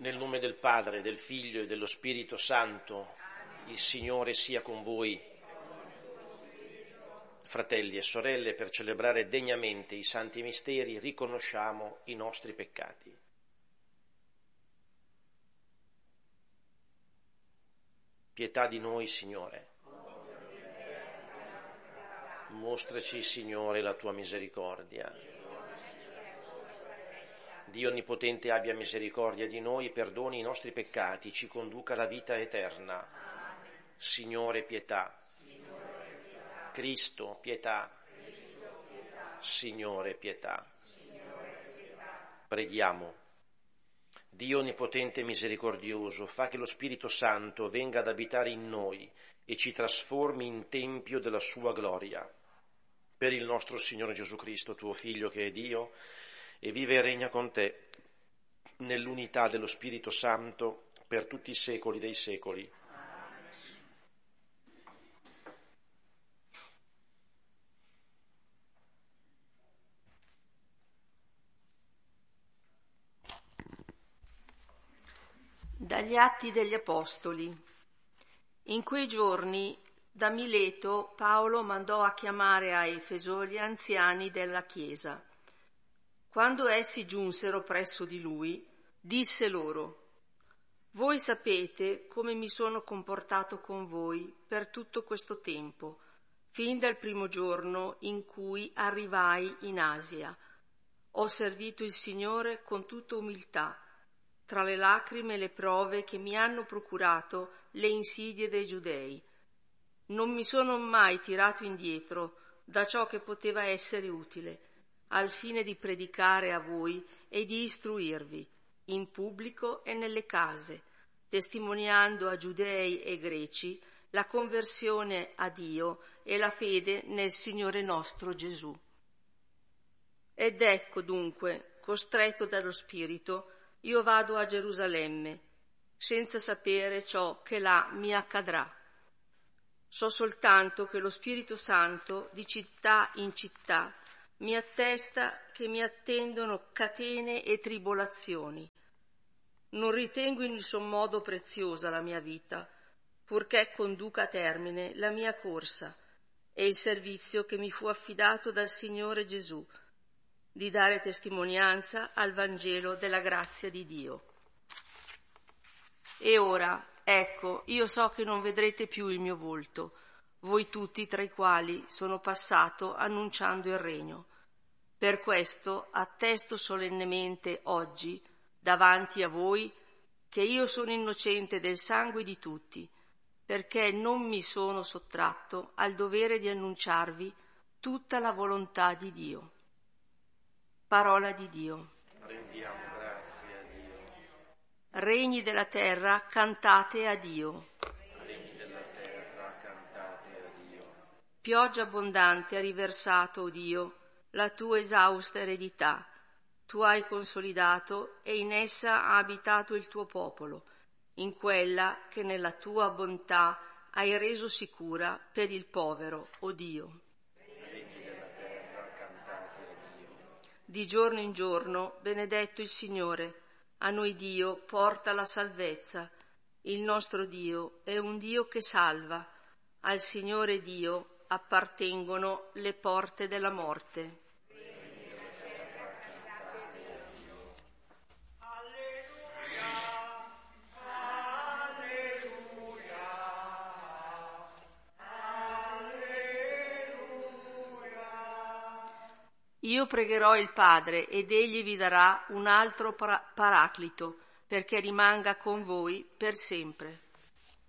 Nel nome del Padre, del Figlio e dello Spirito Santo, il Signore sia con voi. Fratelli e sorelle, per celebrare degnamente i santi misteri, riconosciamo i nostri peccati. Pietà di noi, Signore. Mostraci, Signore, la tua misericordia. Dio Onnipotente abbia misericordia di noi, perdoni i nostri peccati, ci conduca alla vita eterna. Signore, pietà. Cristo, pietà. Signore, pietà. Preghiamo. Dio Onnipotente e misericordioso, fa che lo Spirito Santo venga ad abitare in noi e ci trasformi in tempio della sua gloria. Per il nostro Signore Gesù Cristo, tuo Figlio, che è Dio, e vive e regna con te nell'unità dello Spirito Santo per tutti i secoli dei secoli. Dagli Atti degli Apostoli. In quei giorni da Mileto Paolo mandò a chiamare a Efeso gli anziani della Chiesa. Quando essi giunsero presso di lui, disse loro: «Voi sapete come mi sono comportato con voi per tutto questo tempo, fin dal primo giorno in cui arrivai in Asia. Ho servito il Signore con tutta umiltà, tra le lacrime e le prove che mi hanno procurato le insidie dei giudei. Non mi sono mai tirato indietro da ciò che poteva essere utile, al fine di predicare a voi e di istruirvi, in pubblico e nelle case, testimoniando a giudei e greci la conversione a Dio e la fede nel Signore nostro Gesù. Ed ecco dunque, costretto dallo Spirito, io vado a Gerusalemme, senza sapere ciò che là mi accadrà. So soltanto che lo Spirito Santo, di città in città, mi attesta che mi attendono catene e tribolazioni. Non ritengo in nessun modo preziosa la mia vita, purché conduca a termine la mia corsa e il servizio che mi fu affidato dal Signore Gesù, di dare testimonianza al Vangelo della grazia di Dio. E ora, ecco, io so che non vedrete più il mio volto, voi tutti tra i quali sono passato annunciando il regno. Per questo attesto solennemente oggi, davanti a voi, che io sono innocente del sangue di tutti, perché non mi sono sottratto al dovere di annunciarvi tutta la volontà di Dio. Parola di Dio. Rendiamo grazie a Dio. Regni della terra, cantate a Dio. Regni della terra, cantate a Dio. Pioggia abbondante ha riversato, o Dio, la tua esausta eredità. Tu hai consolidato e in essa ha abitato il tuo popolo, in quella che nella tua bontà hai reso sicura per il povero, o Dio. Regni della terra, cantate a Dio. Di giorno in giorno, benedetto il Signore, a noi Dio porta la salvezza. Il nostro Dio è un Dio che salva. Al Signore Dio appartengono le porte della morte. Io pregherò il Padre ed egli vi darà un altro paraclito, perché rimanga con voi per sempre.